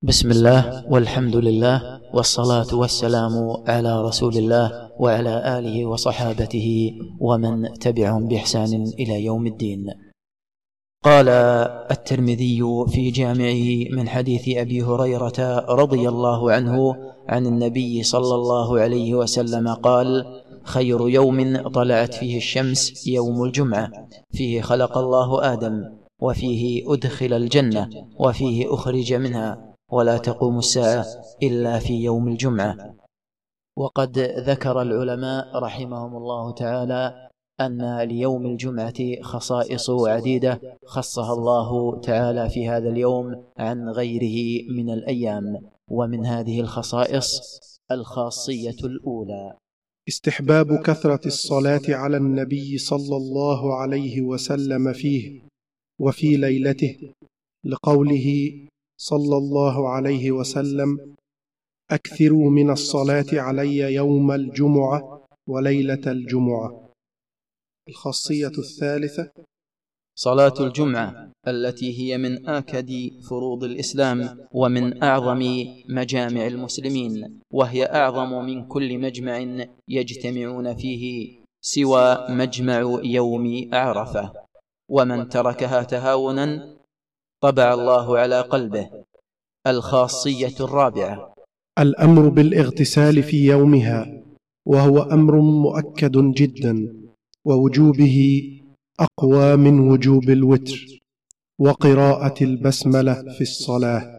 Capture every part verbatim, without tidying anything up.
بسم الله والحمد لله والصلاة والسلام على رسول الله وعلى آله وصحابته ومن تبعهم بإحسان إلى يوم الدين. قال الترمذي في جامعه من حديث أبي هريرة رضي الله عنه عن النبي صلى الله عليه وسلم قال: خير يوم طلعت فيه الشمس يوم الجمعة، فيه خلق الله آدم، وفيه أدخل الجنة، وفيه أخرج منها، ولا تقوم الساعة إلا في يوم الجمعة. وقد ذكر العلماء رحمهم الله تعالى أن ليوم الجمعة خصائص عديدة خصها الله تعالى في هذا اليوم عن غيره من الأيام، ومن هذه الخصائص الخاصية الأولى: استحباب كثرة الصلاة على النبي صلى الله عليه وسلم فيه وفي ليلته، لقوله صلى الله عليه وسلم: أكثروا من الصلاة علي يوم الجمعة وليلة الجمعة. الخاصية الثالثة: صلاة الجمعة التي هي من آكد فروض الإسلام ومن أعظم مجامع المسلمين، وهي أعظم من كل مجمع يجتمعون فيه سوى مجمع يوم عرفة، ومن تركها تهاونا طبع الله على قلبه. الخاصية الرابعة: الأمر بالاغتسال في يومها، وهو أمر مؤكد جدا، ووجوبه أقوى من وجوب الوتر وقراءة البسملة في الصلاة.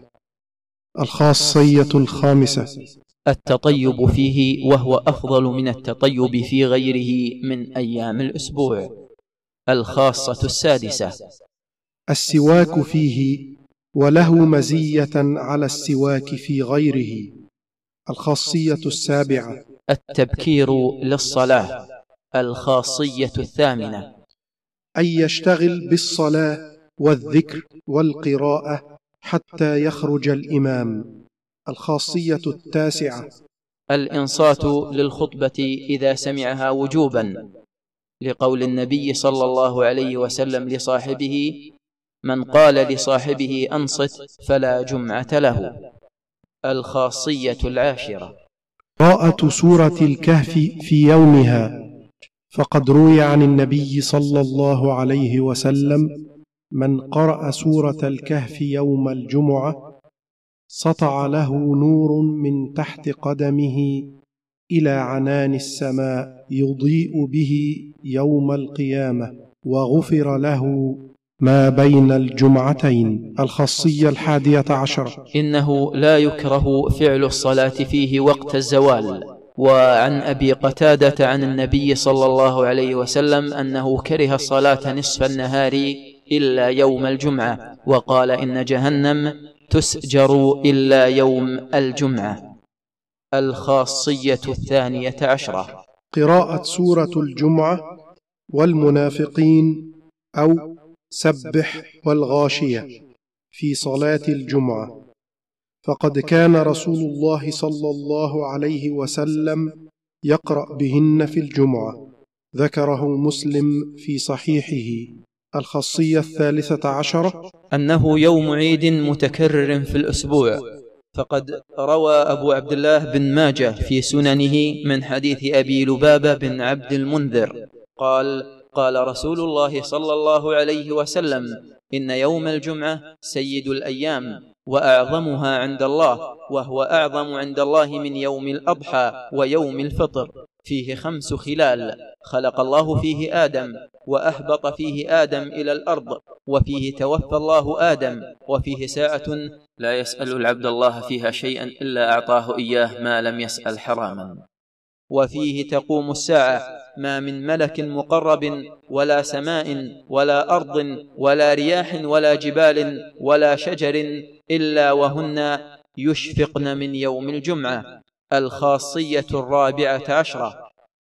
الخاصية الخامسة: التطيب فيه، وهو أفضل من التطيب في غيره من أيام الأسبوع. الخاصة السادسة: السواك فيه، وله مزية على السواك في غيره. الخاصية السابعة: التبكير للصلاة. الخاصية الثامنة: أن يشتغل بالصلاة والذكر والقراءة حتى يخرج الإمام. الخاصية التاسعة: الإنصات للخطبة إذا سمعها وجوبا، لقول النبي صلى الله عليه وسلم لصاحبه: من قال لصاحبه أنصت فلا جمعة له. الخاصية العاشرة: قراءة سورة الكهف في يومها، فقد روي عن النبي صلى الله عليه وسلم: من قرأ سورة الكهف يوم الجمعة سطع له نور من تحت قدمه إلى عنان السماء يضيء به يوم القيامة، وغفر له ما بين الجمعتين. الخاصية الحادية عشر: إنه لا يكره فعل الصلاة فيه وقت الزوال. وعن أبي قتادة عن النبي صلى الله عليه وسلم أنه كره الصلاة نصف النهار إلا يوم الجمعة، وقال: إن جهنم تسجر إلا يوم الجمعة. الخاصية الثانية عشرة: قراءة سورة الجمعة والمنافقين أو سبح والغاشية في صلاة الجمعة، فقد كان رسول الله صلى الله عليه وسلم يقرأ بهن في الجمعة. ذكره مسلم في صحيحه. الخاصية الثالثة عشرة: أنه يوم عيد متكرر في الأسبوع، فقد روى أبو عبد الله بن ماجه في سننه من حديث أبي لبابة بن عبد المنذر قال: قال رسول الله صلى الله عليه وسلم: إن يوم الجمعة سيد الأيام وأعظمها عند الله، وهو أعظم عند الله من يوم الأضحى ويوم الفطر، فيه خمس خلال: خلق الله فيه آدم، وأهبط فيه آدم إلى الأرض، وفيه توفى الله آدم، وفيه ساعة لا يسأل العبد الله فيها شيئا إلا أعطاه إياه ما لم يسأل حراما، وفيه تقوم الساعة، ما من ملك مقرب ولا سماء ولا أرض ولا رياح ولا جبال ولا شجر إلا وهن يشفقن من يوم الجمعة. الخاصية الرابعة عشرة: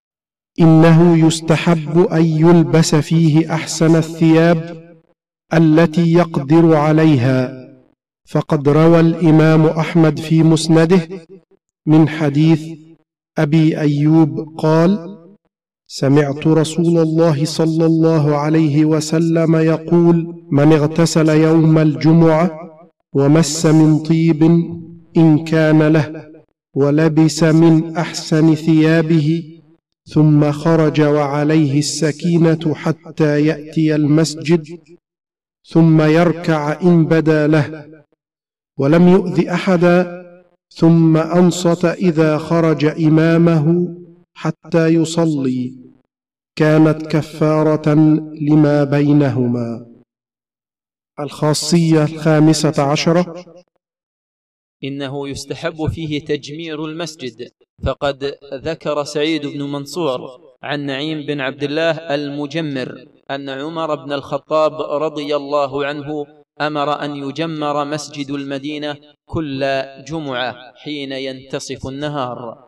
إنه يستحب أن يلبس فيه أحسن الثياب التي يقدر عليها، فقد روى الإمام أحمد في مسنده من حديث أبي أيوب قال: سمعت رسول الله صلى الله عليه وسلم يقول: من اغتسل يوم الجمعة ومس من طيب إن كان له، ولبس من أحسن ثيابه، ثم خرج وعليه السكينة حتى يأتي المسجد، ثم يركع إن بدا له، ولم يؤذ أحدا، ثم أنصت إذا خرج إمامه حتى يصلي، كانت كفارة لما بينهما. الخاصية الخامسة عشرة: إنه يستحب فيه تجمير المسجد، فقد ذكر سعيد بن منصور عن نعيم بن عبد الله المجمر أن عمر بن الخطاب رضي الله عنه أمر أن يجمر مسجد المدينة كل جمعة حين ينتصف النهار،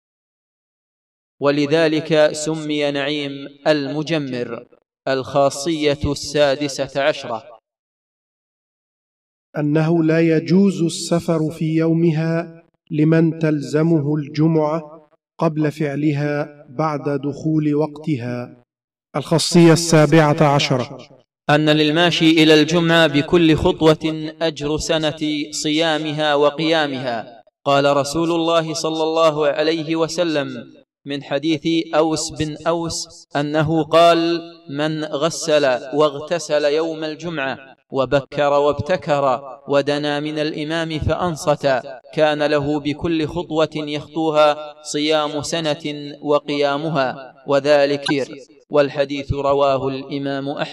ولذلك سمي نعيم المجمر. الخاصية السادسة عشرة: أنه لا يجوز السفر في يومها لمن تلزمه الجمعة قبل فعلها بعد دخول وقتها. الخاصية السابعة عشرة: أن للماشي إلى الجمعة بكل خطوة أجر سنة صيامها وقيامها. قال رسول الله صلى الله عليه وسلم من حديث أوس بن أوس أنه قال: من غسل واغتسل يوم الجمعة وبكر وابتكر ودنا من الإمام فأنصت، كان له بكل خطوة يخطوها صيام سنة وقيامها، وذلك. والحديث رواه الإمام أحمد.